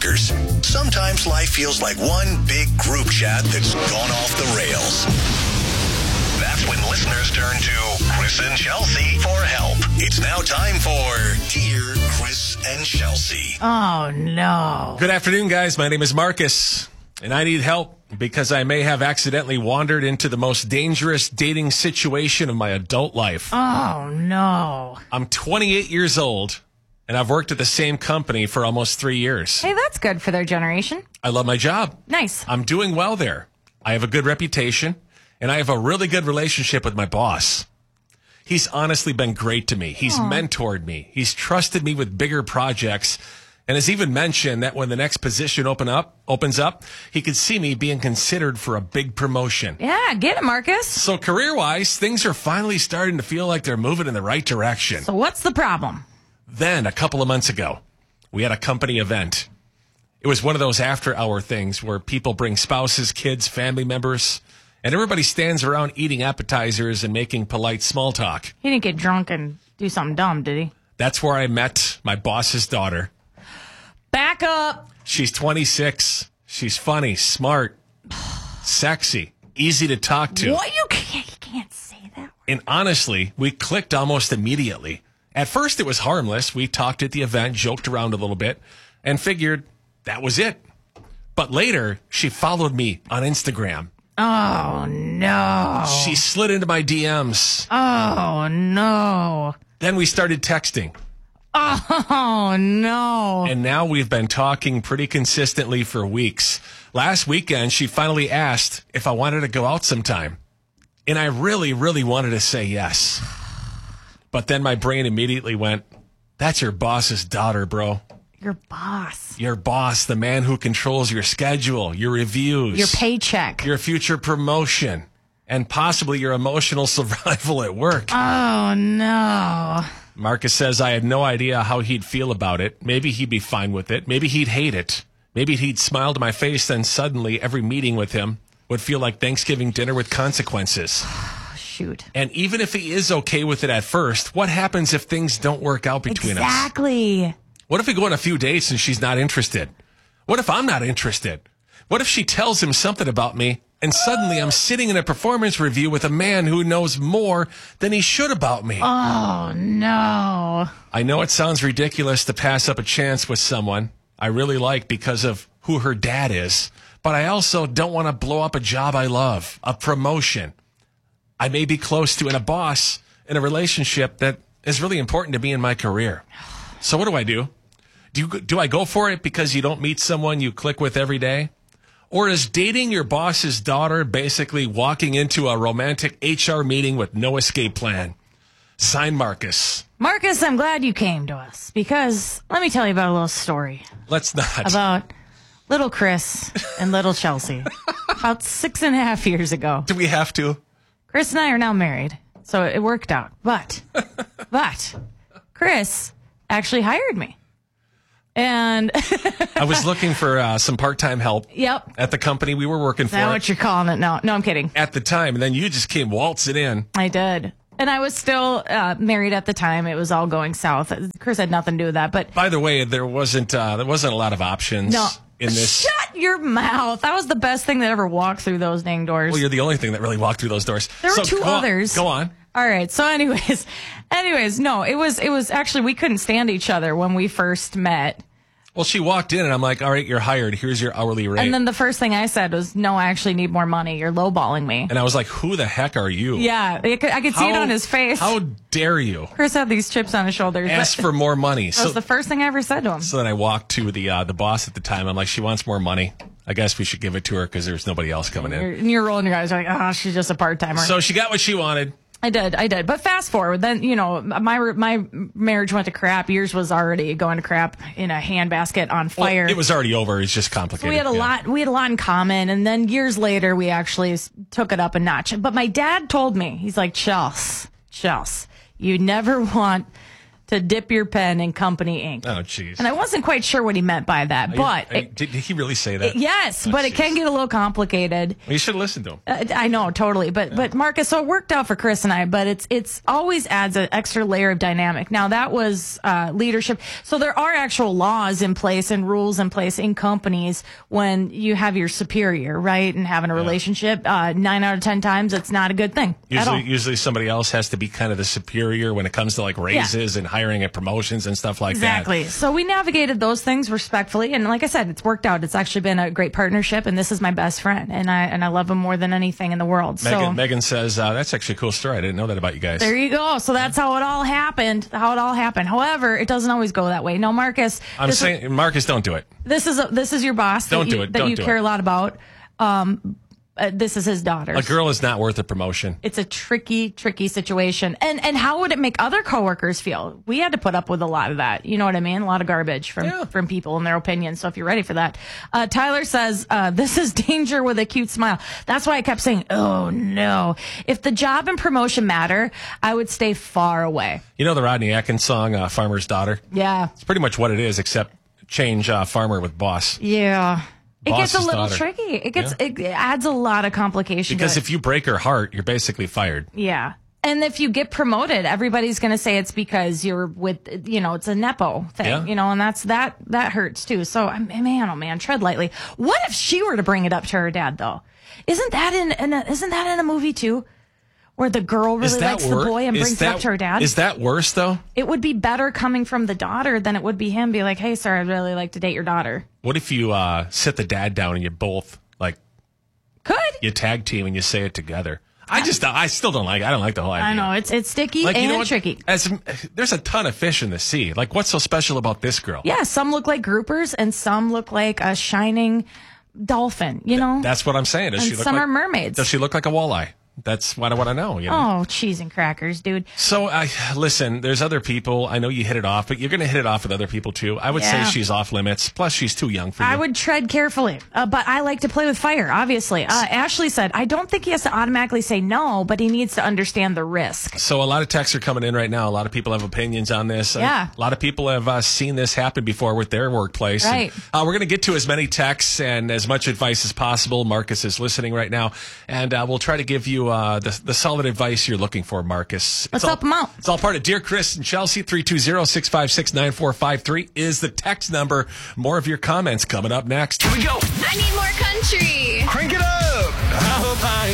coworkers. Sometimes life feels like one big group chat that's gone off the rails. That's when listeners turn to Chris and Chelsea for help. It's now time for Dear Chris and Chelsea. Oh, no. Good afternoon, guys. My name is Marcus, and I need help because I may have accidentally wandered into the most dangerous dating situation of my adult life. Oh, no. I'm 28 years old, and I've worked at the same company for almost 3 years. Hey, that's good for their generation. I love my job. Nice. I'm doing well there. I have a good reputation, and I have a really good relationship with my boss. He's honestly been great to me. He's mentored me. He's trusted me with bigger projects, and has even mentioned that when the next position opens up, he could see me being considered for a big promotion. Yeah, get it, Marcus. So career-wise, things are finally starting to feel like they're moving in the right direction. So what's the problem? Then, a couple of months ago, we had a company event. It was one of those after-hour things where people bring spouses, kids, family members, and everybody stands around eating appetizers and making polite small talk. He didn't get drunk and do something dumb, did he? That's where I met my boss's daughter. Back up. She's 26. She's funny, smart, sexy, easy to talk to. What? You can't say that. And honestly, we clicked almost immediately. At first, it was harmless. We talked at the event, joked around a little bit, and figured that was it. But later, she followed me on Instagram. Oh, no. She slid into my DMs. Oh, no. Then we started texting. Oh, no. And now we've been talking pretty consistently for weeks. Last weekend, she finally asked if I wanted to go out sometime. And I really, really wanted to say yes. But then my brain immediately went, that's your boss's daughter, bro. Your boss. Your boss, the man who controls your schedule, your reviews, Your paycheck. your future promotion, and possibly your emotional survival at work. Oh, no. Marcus says I had no idea how he'd feel about it. Maybe he'd be fine with it. Maybe he'd hate it. Maybe he'd smile to my face, then suddenly every meeting with him would feel like Thanksgiving dinner with consequences. Shoot. And even if he is okay with it at first, what happens if things don't work out between us? Exactly. What if we go on a few dates and she's not interested? What if I'm not interested? What if she tells him something about me and suddenly I'm sitting in a performance review with a man who knows more than he should about me? Oh, no. I know it sounds ridiculous to pass up a chance with someone I really like because of who her dad is, but I also don't want to blow up a job I love, a promotion I may be close to, and a boss in a relationship that is really important to me in my career. So what do I do? Do I go for it because you don't meet someone you click with every day? Or is dating your boss's daughter basically walking into a romantic HR meeting with no escape plan? Sign Marcus. Marcus, I'm glad you came to us because let me tell you about a little story Let's not. about little Chris and little Chelsea. About 6.5 years ago. Do we have to? Chris and I are now married, so it worked out. But Chris actually hired me. And I was looking for some part-time help yep. at the company we were working for Is that what you're calling it? No, I'm kidding. at the time, and then you just came waltzing in. I did. And I was still married at the time. It was all going south. Chris had nothing to do with that. But By the way, there wasn't a lot of options no, in this. shut your mouth. That was the best thing that ever walked through those dang doors. Well, you're the only thing that really walked through those doors. There were So two go on- others. Go on. All right. So anyways, no, it was actually, we couldn't stand each other when we first met. Well, she walked in, and I'm like, all right, you're hired. Here's your hourly rate. And then the first thing I said was, no, I actually need more money. You're lowballing me. And I was like, who the heck are you? Yeah, I could see it on his face. How dare you Chris had these chips on his shoulders. ask for more money? That was the first thing I ever said to him. So then I walked to the boss at the time. I'm like, she wants more money. I guess we should give it to her because there's nobody else coming in. And you're rolling your eyes like, oh, she's just a part-timer. So she got what she wanted. I did. But fast forward, then, my marriage went to crap. Yours was already going to crap in a handbasket on fire. Well, it was already over. It's just complicated. So we had a lot in common. And then years later, we actually took it up a notch. But my dad told me, he's like, Chels, you never want to dip your pen in company ink. Oh, jeez. And I wasn't quite sure what he meant by that, but did he really say that? yes, but it can get a little complicated. Well, you should listen to him. I know, totally. But Marcus, so it worked out for Chris and I, but it's always adds an extra layer of dynamic. Now that was leadership. So there are actual laws in place and rules in place in companies when you have your superior, right, and having a relationship. 9 out of 10 times, it's not a good thing at all. Usually somebody else has to be kind of the superior when it comes to like raises and hiring and promotions and stuff like that. Exactly. So we navigated those things respectfully, and like I said, it's worked out. It's actually been a great partnership, and this is my best friend, and I love him more than anything in the world. Megan says that's actually a cool story. I didn't know that about you guys. There you go. So that's how it all happened. However, it doesn't always go that way. No, Marcus. Marcus, don't do it. This is your boss. Don't do it. That you care a lot about. This is his daughter. A girl is not worth a promotion. It's a tricky situation. And how would it make other coworkers feel? We had to put up with a lot of that. You know what I mean? A lot of garbage from people and their opinions. So if you're ready for that. Tyler says, this is danger with a cute smile. That's why I kept saying, oh no. If the job and promotion matter, I would stay far away. You know the Rodney Atkins song, Farmer's Daughter? Yeah. It's pretty much what it is, except change farmer with boss. Yeah. It gets a little daughter. tricky. It adds a lot of complication. Because if you break her heart, you're basically fired. Yeah. And if you get promoted, everybody's going to say it's because you're with, it's a Nepo thing, and that hurts too. So, man, oh man, tread lightly. What if she were to bring it up to her dad though? Isn't that in a movie too? Where the girl really likes the boy and brings it up to her dad? Is that worse though? It would be better coming from the daughter than it would be him be like, hey sir, I'd really like to date your daughter. What if you sit the dad down and you both you tag team and you say it together? I still don't like it. I don't like the whole idea. I know, it's sticky and tricky. There's a ton of fish in the sea. Like, what's so special about this girl? Yeah, some look like groupers and some look like a shining dolphin, That's what I'm saying. And some are mermaids. Does she look like a walleye? That's what I want to know. Oh, cheese and crackers, dude. So, listen, there's other people. I know you hit it off, but you're going to hit it off with other people, too. I would say she's off limits. Plus, she's too young for you. I would tread carefully. But I like to play with fire, obviously. Ashley said, I don't think he has to automatically say no, but he needs to understand the risk. So a lot of texts are coming in right now. A lot of people have opinions on this. Yeah. A lot of people have seen this happen before with their workplace. Right. And, we're going to get to as many texts and as much advice as possible. Marcus is listening right now. And we'll try to give you the solid advice you're looking for, Marcus. Let's help him out. It's all part of Dear Chris and Chelsea. 320-656-9453 is the text number. More of your comments coming up next. Here we go. I need more country. Crank it up.